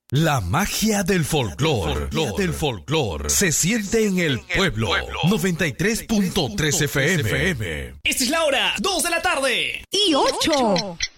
La magia del folclor se siente en el pueblo. 93.3 FM. Esta es la hora, 2 de la tarde. Y 8.